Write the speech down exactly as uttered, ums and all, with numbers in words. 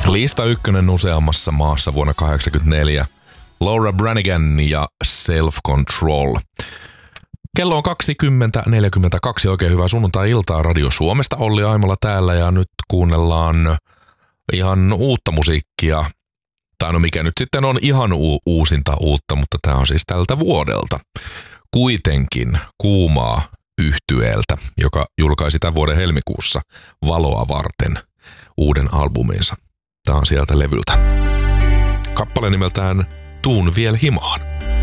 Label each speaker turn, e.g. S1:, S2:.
S1: Lista ykkönen useammassa maassa vuonna kahdeksankymmentäneljä. Laura Branigan ja Self Control. Kello on kaksikymmentä neljäkymmentäkaksi. Oikein hyvää sunnuntai-iltaa Radio Suomesta. Olli Aimola täällä ja nyt kuunnellaan ihan uutta musiikkia. Tai no mikä nyt sitten on ihan u- uusinta uutta, mutta tämä on siis tältä vuodelta. Kuitenkin kuumaa yhtyeeltä, joka julkaisi tämän vuoden helmikuussa Valoa varten uuden albuminsa. Tämä on sieltä levyltä. Kappale nimeltään Tuun viel himaan.